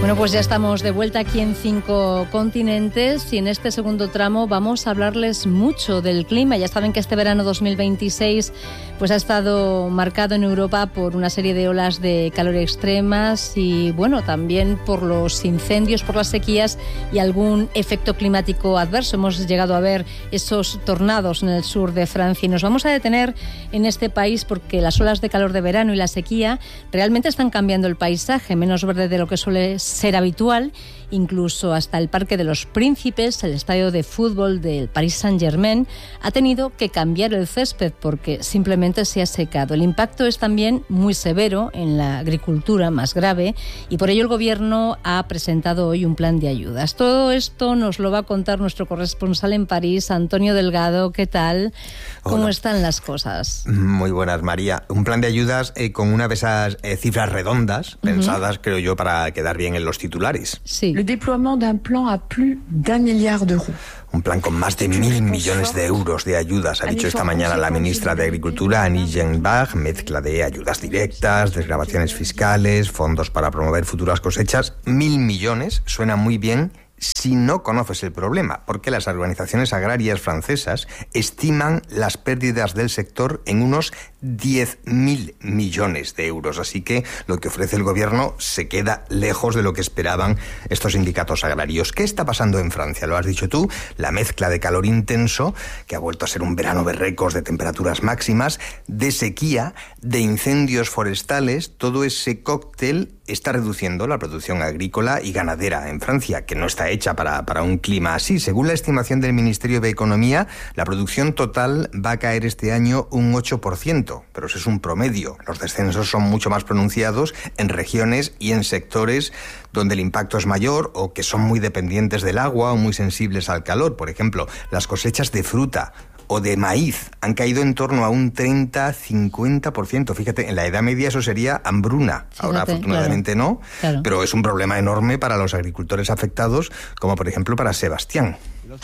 Bueno, pues ya estamos de vuelta aquí en 5 continentes y en este segundo tramo vamos a hablarles mucho del clima. Ya saben que este verano 2026 pues ha estado marcado en Europa por una serie de olas de calor extremas y bueno, también por los incendios, por las sequías y algún efecto climático adverso. Hemos llegado a ver esos tornados en el sur de Francia y nos vamos a detener en este país porque las olas de calor de verano y la sequía realmente están cambiando el paisaje, menos verde de lo que suele ser habitual, incluso hasta el Parque de los Príncipes, el estadio de fútbol del Paris Saint-Germain, ha tenido que cambiar el césped porque simplemente se ha secado. El impacto es también muy severo en la agricultura, más grave, y por ello el Gobierno ha presentado hoy un plan de ayudas. Todo esto nos lo va a contar nuestro corresponsal en París, Antonio Delgado. ¿Qué tal? ¿Cómo están las cosas? Muy buenas, María. Un plan de ayudas con una de esas cifras redondas, pensadas, creo yo, para quedar bien en los titulares. Sí. Le déploiement d'un plan à plus d'1 milliard d'euros. Un plan con más de 1.000 millones de euros de ayudas, ha dicho esta mañana la ministra de Agricultura, Annie Genbach, mezcla de ayudas directas, desgravaciones fiscales, fondos para promover futuras cosechas. 1.000 millones suena muy bien si no conoces el problema, porque las organizaciones agrarias francesas estiman las pérdidas del sector en unos 10.000 millones de euros. Así que lo que ofrece el gobierno se queda lejos de lo que esperaban estos sindicatos agrarios. ¿Qué está pasando en Francia? Lo has dicho tú, la mezcla de calor intenso, que ha vuelto a ser un verano de récords de temperaturas máximas, de sequía, de incendios forestales. Todo ese cóctel está reduciendo la producción agrícola y ganadera en Francia, que no está hecha para un clima así. Según la estimación del Ministerio de Economía, la producción total va a caer este año un 8%, pero eso es un promedio. Los descensos son mucho más pronunciados en regiones y en sectores donde el impacto es mayor o que son muy dependientes del agua o muy sensibles al calor. Por ejemplo, las cosechas de fruta o de maíz han caído en torno a un 30-50%. Fíjate, en la Edad Media eso sería hambruna. Fíjate, ahora afortunadamente no, claro. Pero es un problema enorme para los agricultores afectados, como por ejemplo para Sebastián.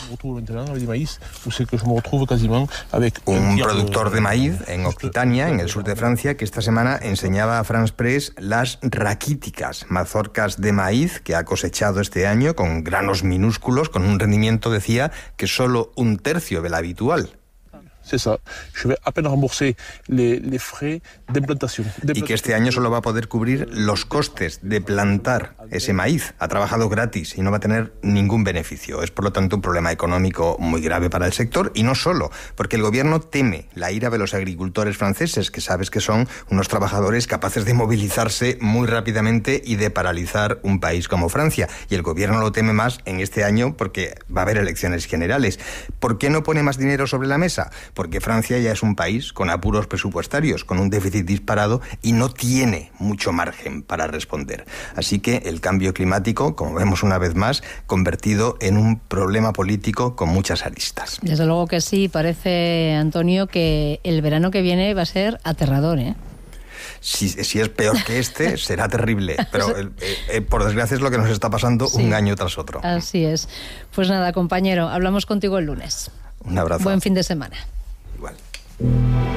Un productor de maíz en Occitania, en el sur de Francia, que esta semana enseñaba a France Press las raquíticas, mazorcas de maíz que ha cosechado este año con granos minúsculos, con un rendimiento, decía, que solo 1/3 del habitual. C'est ça. Je vais à peine rembourser les frais d'implantation. Y que este año solo va a poder cubrir los costes de plantar ese maíz. Ha trabajado gratis y no va a tener ningún beneficio. Es, por lo tanto, un problema económico muy grave para el sector, y no solo, porque el gobierno teme la ira de los agricultores franceses, que sabes que son unos trabajadores capaces de movilizarse muy rápidamente y de paralizar un país como Francia. Y el gobierno lo teme más en este año porque va a haber elecciones generales. ¿Por qué no pone más dinero sobre la mesa? Porque Francia ya es un país con apuros presupuestarios, con un déficit disparado y no tiene mucho margen para responder. Así que el cambio climático, como vemos una vez más, convertido en un problema político con muchas aristas. Desde luego que sí, parece, Antonio, que el verano que viene va a ser aterrador, ¿eh? Si es peor que este, será terrible. Pero por desgracia es lo que nos está pasando un año tras otro. Así es. Pues nada, compañero, hablamos contigo el lunes. Un abrazo. Buen fin de semana. Igual.